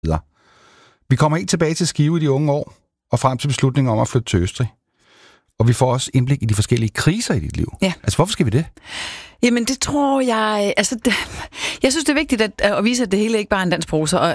Vi kommer helt tilbage til Skive i de unge år, og frem til beslutningen om at flytte til Østrig. Og vi får også indblik i de forskellige kriser i dit liv. Ja. Altså, hvorfor skal vi det? Jamen, det tror jeg... Altså, jeg synes, det er vigtigt at vise, at det hele ikke bare er en dansprosa, og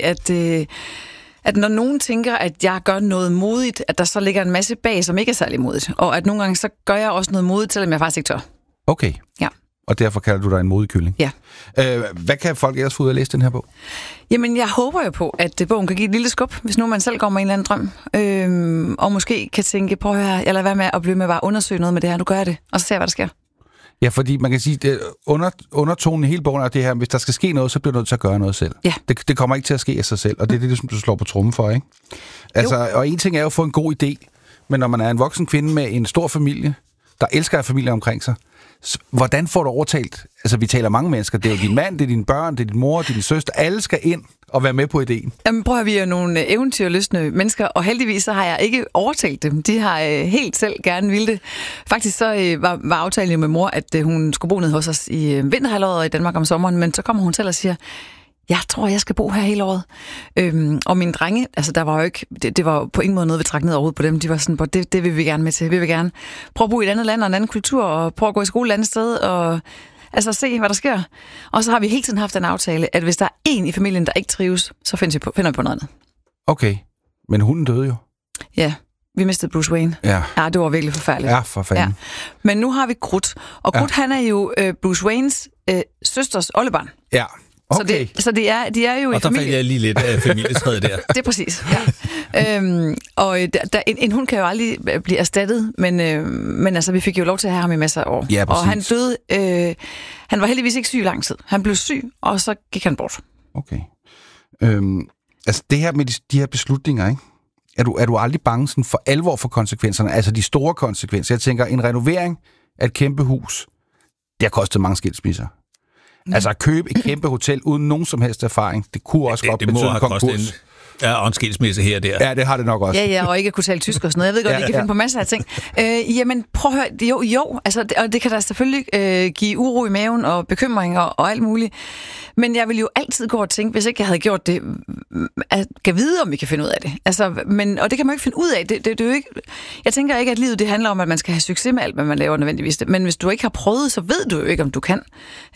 at når nogen tænker, at jeg gør noget modigt, at der så ligger en masse bag, som ikke er særlig modigt. Og at nogle gange, så gør jeg også noget modigt, selvom jeg faktisk ikke tør. Okay. Ja. Og derfor kalder du dig en modig kylling. Ja. Hvad kan folk ellers få ud af at læse den her bog? Jamen, jeg håber jo på, at bogen kan give et lille skub, hvis nu man selv går med en eller anden drøm. Og måske kan tænke, prøv at høre, jeg lader være med at blive med bare at undersøge noget med det her. Nu gør jeg det, og så ser jeg, hvad der sker. Ja, fordi man kan sige, at undertonen i hele bogen er det her, hvis der skal ske noget, så bliver du nødt til at gøre noget selv. Ja. Det kommer ikke til at ske af sig selv, og det er det, som du slår på trommen for, ikke? Altså, og en ting er jo at få en god idé, men når man er en voksen kvinde med en stor familie, der elsker at familie omkring sig, hvordan får du overtalt? Altså, vi taler mange mennesker. Det er jo din mand, det er dine børn, det er din mor, det er din søster. Alle skal ind og være med på ideen. Jamen, prøv at vi er nogle eventyrlystne mennesker, og heldigvis så har jeg ikke overtalt dem. De har helt selv gerne ville det. Faktisk så var aftalen med mor, at hun skulle bo nede hos os i vinterhalvåret i Danmark om sommeren, men så kommer hun selv og siger, jeg tror, jeg skal bo her hele året. Og mine drenge, altså der var jo ikke, det var på ingen måde noget, vi trak ned overhovedet på dem. De var sådan, det vil vi gerne med til. Vi vil gerne prøve at bo i et andet land og en anden kultur, og prøve at gå i skole et andet sted, og altså se, hvad der sker. Og så har vi hele tiden haft en aftale, at hvis der er en i familien, der ikke trives, så finder vi på noget andet. Okay, men hunden døde jo. Ja, vi mistede Bruce Wayne. Ja, det var virkelig forfærdeligt. Ja, for fanden. Ja. Men nu har vi Groot, og Groot han er jo Bruce Waynes søsters oldebarn. Ja. Okay. Så de er jo i familie. Og der faldt jeg lige lidt af familietræet der. Det er præcis, ja. Og en hund kan jo aldrig blive erstattet, men altså, vi fik jo lov til at have ham i masser af år. Ja, og han døde, han var heldigvis ikke syg i lang tid. Han blev syg, og så gik han bort. Okay. Altså det her med de her beslutninger, ikke? Er du aldrig bange sådan for alvor for konsekvenserne? Altså de store konsekvenser. Jeg tænker, en renovering af et kæmpe hus, det har kostet mange skilsmisser. Altså at købe et kæmpe hotel uden nogen som helst erfaring, det kunne også godt betyde en konkurs. Ja, og en skilsmisse her og der. Ja, det har det nok også. Ja, og ikke at kunne tale tysk og sådan noget. Jeg ved godt, I kan finde på masser af ting. Jamen, prøv at høre. Jo, altså, og det kan da selvfølgelig give uro i maven og bekymringer og alt muligt. Men jeg vil jo altid gå og tænke, hvis ikke jeg havde gjort det, at kan vide, om vi kan finde ud af det. Altså, og det kan man jo ikke finde ud af. Det er jo ikke, jeg tænker ikke, at livet det handler om, at man skal have succes med alt, hvad man laver nødvendigvis. Men hvis du ikke har prøvet, så ved du jo ikke, om du kan.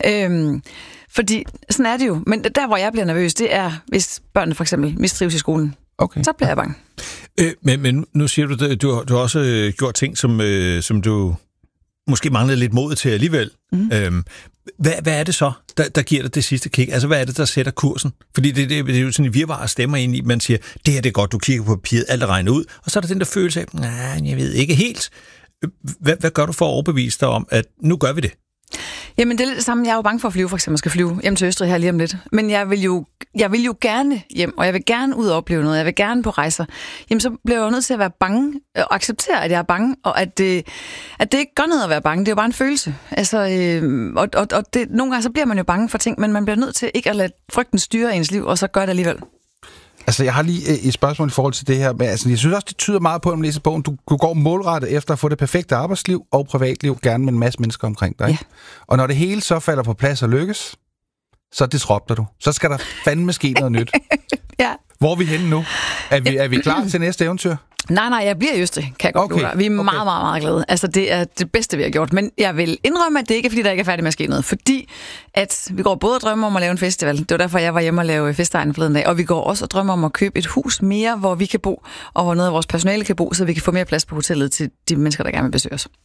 Fordi sådan er det jo. Men der, hvor jeg bliver nervøs, det er, hvis børnene for eksempel mistrives i skolen. Okay. Så bliver jeg bange. Men nu siger du, du har også gjort ting, som du måske manglede lidt mod til alligevel. Mm. Hvad er det så, der giver dig det sidste kick? Altså, hvad er det, der sætter kursen? Fordi det er jo sådan en virvar af stemmer ind i, man siger, det her det er godt, du kigger på papiret, alt er regnet ud, og så er der den der følelse af, jeg ved ikke helt. Hvad gør du for at overbevise dig om, at nu gør vi det? Jamen, det er lidt det samme. Jeg er jo bange for at flyve, for eksempel. Jeg skal flyve hjem til Østrig her lige om lidt. Men jeg vil jo gerne hjem, og jeg vil gerne ud og opleve noget. Jeg vil gerne på rejser. Jamen, så bliver jeg jo nødt til at være bange, og acceptere, at jeg er bange, og at det ikke gør noget at være bange. Det er jo bare en følelse. Altså, og det, nogle gange så bliver man jo bange for ting, men man bliver nødt til ikke at lade frygten styre ens liv, og så gør det alligevel. Altså, jeg har lige et spørgsmål i forhold til det her. Men, altså, jeg synes også, det tyder meget på, at man læser bogen. Du går målrettet efter at få det perfekte arbejdsliv og privatliv, gerne med en masse mennesker omkring dig. Ja. Og når det hele så falder på plads og lykkes, så disrupter du. Så skal der fandme ske noget nyt. Ja. Hvor er vi henne nu? Er vi klar til næste eventyr? Nej, jeg bliver i Østrig, kan jeg godt love dig. Vi er meget, meget, meget glade. Altså, det er det bedste, vi har gjort. Men jeg vil indrømme, at det ikke er, fordi der ikke er færdig med at ske noget. Fordi at vi går både og drømmer om at lave en festival. Det var derfor, jeg var hjemme og lave Festegnen forleden dag. Og vi går også og drømmer om at købe et hus mere, hvor vi kan bo, og hvor noget af vores personale kan bo, så vi kan få mere plads på hotellet til de mennesker, der gerne vil besøge os.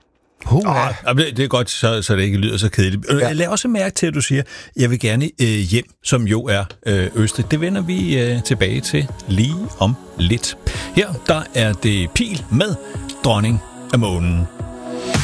Det er godt, så det ikke lyder så kedeligt. Ja. Jeg lader også mærke til, at du siger, at jeg vil gerne hjem, som jo er Østrig. Det vender vi tilbage til lige om lidt. Her der er det Pil med Dronning af Månen.